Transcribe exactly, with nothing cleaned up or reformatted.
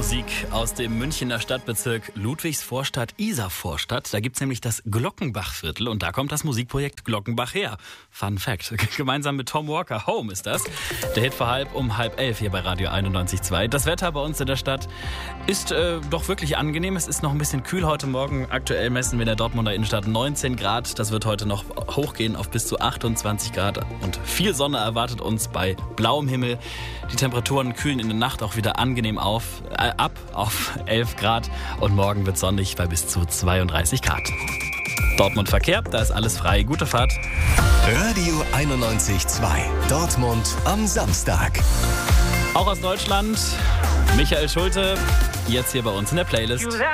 Musik aus dem Münchner Stadtbezirk Ludwigsvorstadt-Isarvorstadt. Da gibt es nämlich das Glockenbachviertel und da kommt das Musikprojekt Glockenbach her. Fun Fact. Gemeinsam mit Tom Walker. Home ist das. Der Hit vor halb um halb elf hier bei Radio einundneunzig Komma zwei. Das Wetter bei uns in der Stadt ist äh, doch wirklich angenehm. Es ist noch ein bisschen kühl heute Morgen. Aktuell messen wir in der Dortmunder Innenstadt neunzehn Grad. Das wird heute noch hochgehen auf bis zu achtundzwanzig Grad. Und viel Sonne erwartet uns bei blauem Himmel. Die Temperaturen kühlen in der Nacht auch wieder angenehm auf, äh, ab auf elf Grad. Und morgen wird sonnig bei bis zu zweiunddreißig Grad. Dortmund Verkehr, da ist alles frei. Gute Fahrt. Radio einundneunzig Komma zwei. Dortmund am Samstag. Auch aus Deutschland, Michael Schulte, jetzt hier bei uns in der Playlist.